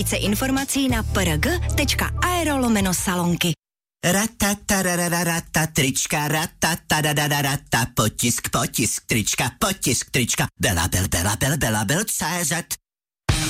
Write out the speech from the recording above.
Více informací na prg.aero/salonky. Ratatarararata, trička, ratatarararata, potisk, trička, Bela Bel, CZ.